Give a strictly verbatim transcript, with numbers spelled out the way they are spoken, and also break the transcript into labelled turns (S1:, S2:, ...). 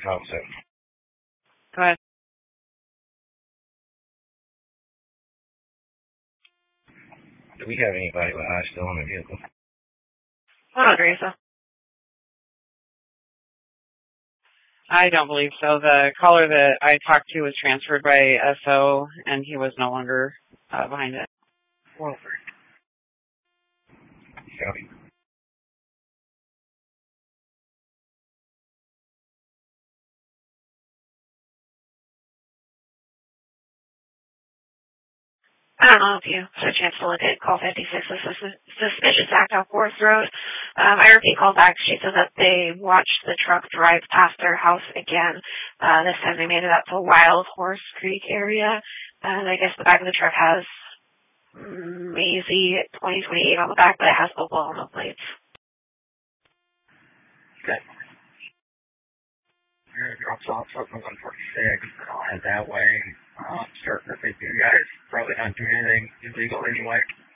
S1: talk to.
S2: Go ahead.
S1: Do we have anybody with eyes still in the vehicle?
S2: Hold on, Teresa. I don't believe so. The caller that I talked to was transferred by S O, and he was no longer uh, behind it.
S1: Well, copy.
S3: I don't know if you had a chance to look at call fifty-six, this is a suspicious act on Fourth Road. Um, I repeat call back. She said that they watched the truck drive past their house again. Uh, this time they made it up to Wild Horse Creek area. And I guess the back of the truck has Maisie twenty twenty-eight on the back, but it has Opal on the plates.
S1: Okay. Drops off something on forty-six. I'll head that way. Uh, start with you guys. Probably not doing anything illegal anyway.